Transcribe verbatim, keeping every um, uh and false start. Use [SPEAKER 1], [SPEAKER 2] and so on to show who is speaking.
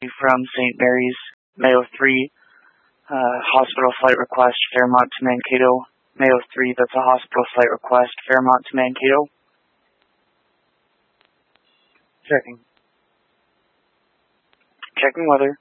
[SPEAKER 1] from Saint Mary's, Mayo three, uh, hospital flight request, Fairmont to Mankato. Mayo three, that's a hospital flight request, Fairmont to Mankato. Checking. Checking weather.